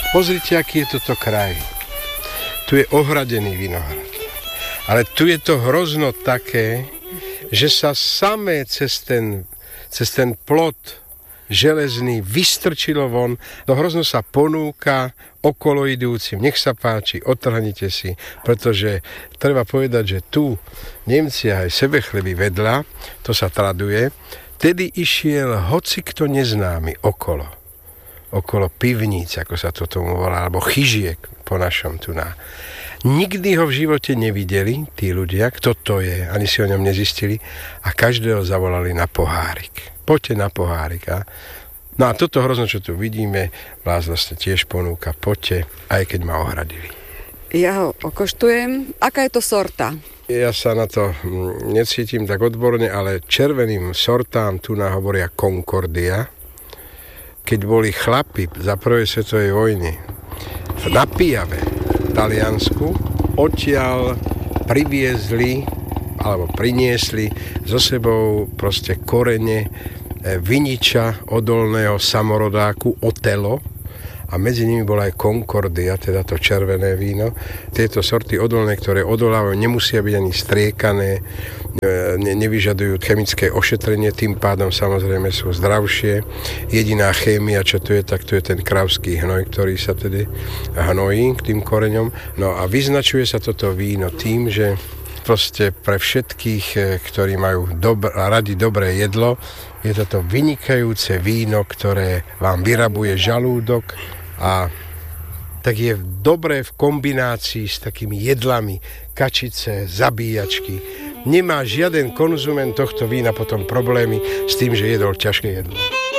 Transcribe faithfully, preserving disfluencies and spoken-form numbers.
Pozrite, aký je toto kraj. Tu je ohradený vinohrad. Ale tu je to hrozno také, že sa samé cez ten, cez ten plot železný vystrčilo von. To hrozno sa ponúka okolo idúcim. Nech sa páči, otrhnite si, pretože treba povedať, že tu Nemci aj sebechleby vedľa, to sa traduje, tedy išiel hocikto neznámy okolo. Okolo pivníc, ako sa to tomu volá, alebo chyžiek po našom tu na. Nikdy ho v živote nevideli tí ľudia, kto to je, ani si o ňom nezistili a každého zavolali na pohárik. Poďte na pohárik. A? No a toto hrozno, čo tu vidíme, vás vlastne tiež ponúka, poďte, aj keď ma ohradili. Ja ho okoštujem. Aká je to sorta? Ja sa na to necítim tak odborne, ale červeným sortám tu na hovoria Concordia. Keď boli chlapi za prvej svetovej vojny na Piave v Taliansku, odtiaľ priviezli alebo priniesli so sebou proste korene viniča odolného samorodáku Otelo a medzi nimi bola aj Concordia, teda to červené víno. Tieto sorty odolné, ktoré odolávajú, nemusia byť ani striekané, ne, nevyžadujú chemické ošetrenie, tým pádom samozrejme sú zdravšie. Jediná chémia, čo tu je, tak tu je ten kravský hnoj, ktorý sa tedy hnojí k tým koreňom. No a vyznačuje sa toto víno tým, že proste pre všetkých, ktorí majú dobr- radi dobré jedlo, je toto vynikajúce víno, ktoré vám vyrabuje žalúdok a tak je dobré v kombinácii s takými jedlami, kačice, zabíjačky. Nemá žiaden konzument tohto vína potom problémy s tým, že jedol ťažké jedlo.